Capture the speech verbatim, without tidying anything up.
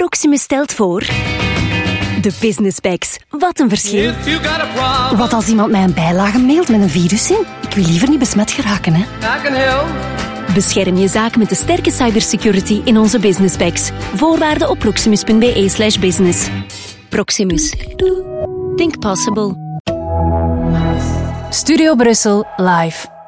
Proximus stelt voor... De Business Packs. Wat een verschil. Wat als iemand mij een bijlage mailt met een virus in? Ik wil liever niet besmet geraken, hè. Bescherm je zaak met de sterke cybersecurity in onze Business Packs. Voorwaarden op proximus.be slash business. Proximus. Think possible. Studio Brussel live.